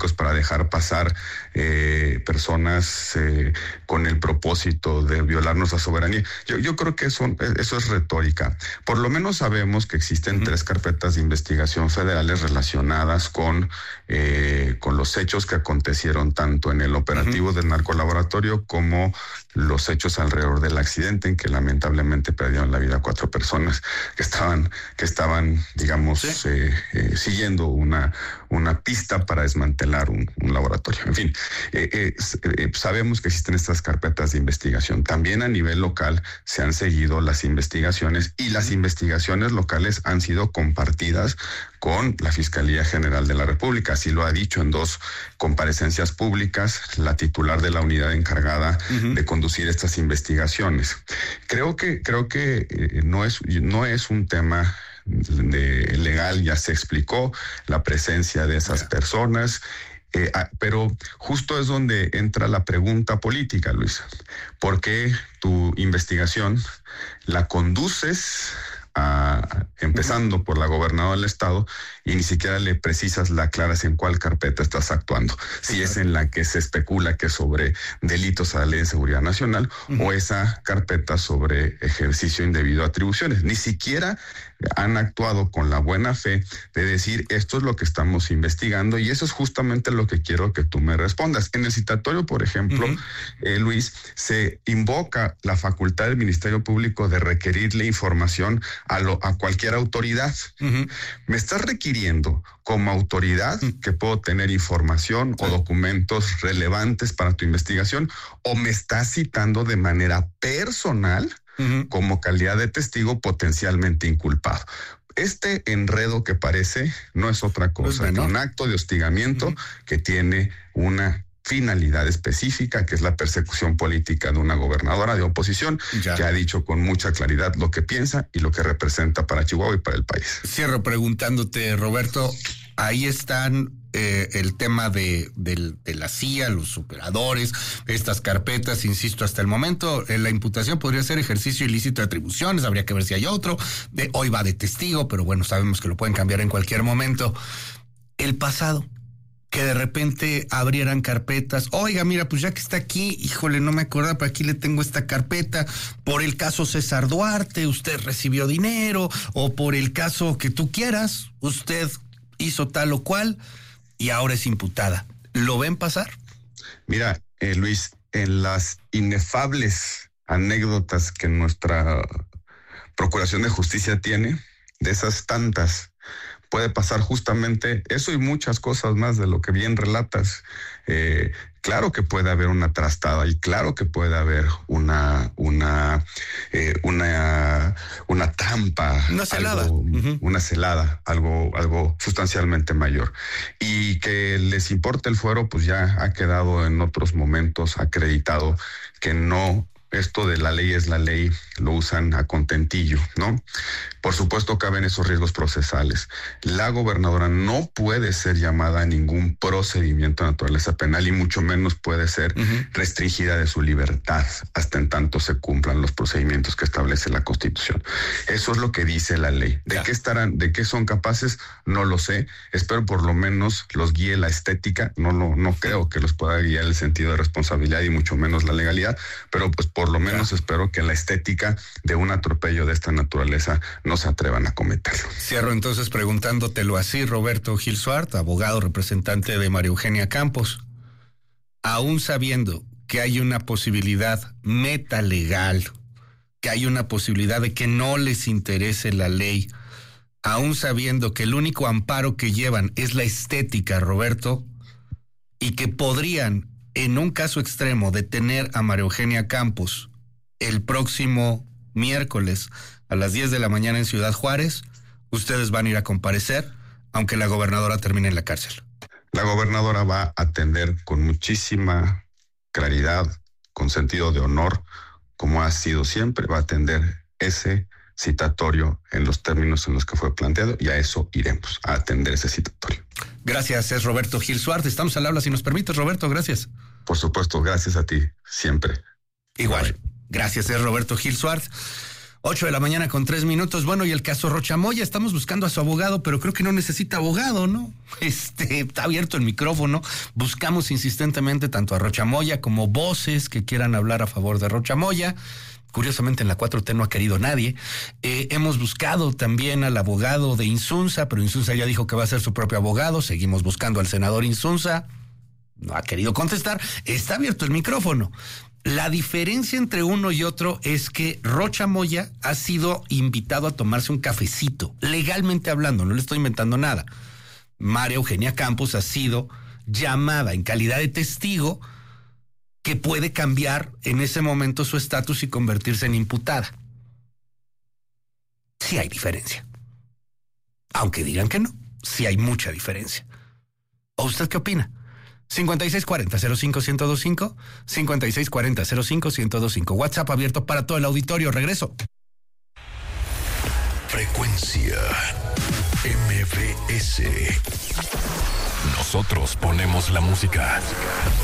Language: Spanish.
para dejar pasar personas con el propósito de violar nuestra soberanía. Yo creo que eso es retórica. Por lo menos sabemos que existen 3 carpetas de investigación federales relacionadas con los hechos que acontecieron tanto en el operativo del narcolaboratorio como los hechos alrededor del accidente en que lamentablemente perdieron la vida 4 personas que estaban digamos, siguiendo una pista para desmantelar un laboratorio. En fin, sabemos que existen estas carpetas de investigación. También a nivel local se han seguido las investigaciones y las investigaciones locales han sido compartidas con la Fiscalía General de la República. Así lo ha dicho en 2 comparecencias públicas la titular de la unidad encargada de conducir estas investigaciones. Creo que no es un tema legal, ya se explicó la presencia de esas personas, pero justo es donde entra la pregunta política, Luisa. ¿Por qué tu investigación la conduces empezando por la gobernadora del estado y ni siquiera le precisas, la aclaras en cuál carpeta estás actuando? Si es en la que se especula que es sobre delitos a la ley de seguridad nacional o esa carpeta sobre ejercicio indebido de atribuciones. Ni siquiera han actuado con la buena fe de decir esto es lo que estamos investigando, y eso es justamente lo que quiero que tú me respondas. En el citatorio, por ejemplo, Luis, se invoca la facultad del Ministerio Público de requerirle información a cualquier autoridad. Me estás requiriendo como autoridad que puedo tener información o documentos relevantes para tu investigación, o me estás citando de manera personal como calidad de testigo potencialmente inculpado. Este enredo que parece no es otra cosa que un acto de hostigamiento que tiene una finalidad específica, que es la persecución política de una gobernadora de oposición que ha dicho con mucha claridad lo que piensa y lo que representa para Chihuahua y para el país. Cierro preguntándote, Roberto, ahí están el tema de la CIA, los operadores, estas carpetas, insisto, hasta el momento la imputación podría ser ejercicio ilícito de atribuciones, habría que ver si hay otro, hoy va de testigo, pero bueno, sabemos que lo pueden cambiar en cualquier momento. El pasado, que de repente abrieran carpetas, oiga, mira, pues ya que está aquí, híjole, no me acordaba, pero aquí le tengo esta carpeta, por el caso César Duarte, usted recibió dinero, o por el caso que tú quieras, usted hizo tal o cual, y ahora es imputada. ¿Lo ven pasar? Mira, Luis, en las inefables anécdotas que nuestra Procuración de Justicia tiene, de esas tantas, puede pasar justamente eso y muchas cosas más de lo que bien relatas. Claro que puede haber una trastada y claro que puede haber una trampa, una celada, una celada, algo sustancialmente mayor. Y que les importe el fuero, pues ya ha quedado en otros momentos acreditado que no. Esto de la ley es la ley, lo usan a contentillo, ¿no? Por supuesto caben esos riesgos procesales. La gobernadora no puede ser llamada a ningún procedimiento de naturaleza penal y mucho menos puede ser restringida de su libertad hasta en tanto se cumplan los procedimientos que establece la Constitución. Eso es lo que dice la ley. ¿De qué son capaces? No lo sé. Espero por lo menos los guíe la estética. No creo que los pueda guiar el sentido de responsabilidad y mucho menos la legalidad, pero pues por lo menos espero que la estética de un atropello de esta naturaleza no se atrevan a cometerlo. Cierro entonces preguntándotelo así, Roberto Gil Suart, abogado representante de María Eugenia Campos. Aún sabiendo que hay una posibilidad metalegal, que hay una posibilidad de que no les interese la ley, aún sabiendo que el único amparo que llevan es la estética, Roberto, y que podrían, en un caso extremo, detener a María Eugenia Campos el próximo miércoles a las 10 de la mañana en Ciudad Juárez, ustedes van a ir a comparecer, aunque la gobernadora termine en la cárcel. La gobernadora va a atender con muchísima claridad, con sentido de honor, como ha sido siempre, va a atender ese citatorio en los términos en los que fue planteado, y a eso iremos, a atender ese citatorio. Gracias, es Roberto Gil Suart. Estamos al habla, si nos permites, Roberto, gracias. Por supuesto, gracias a ti, siempre. Igual, gracias, es Roberto Gil Suart. 8 de la mañana con 3 minutos. Bueno, y el caso Rocha Moya, estamos buscando a su abogado, pero creo que no necesita abogado, ¿no? Está abierto el micrófono. Buscamos insistentemente tanto a Rocha Moya como voces que quieran hablar a favor de Rocha Moya. Curiosamente en la 4T no ha querido nadie. Hemos buscado también al abogado de Insunza, pero Insunza ya dijo que va a ser su propio abogado. Seguimos buscando al senador Insunza. No ha querido contestar. Está abierto el micrófono. La diferencia entre uno y otro es que Rocha Moya ha sido invitado a tomarse un cafecito, legalmente hablando, no le estoy inventando nada. María Eugenia Campos ha sido llamada en calidad de testigo que puede cambiar en ese momento su estatus y convertirse en imputada. Sí hay diferencia. Aunque digan que no, sí hay mucha diferencia. ¿O usted qué opina? 5640-05-1025, 5640-05-1025. WhatsApp abierto para todo el auditorio. Regreso. Frecuencia MBS. Nosotros ponemos la música.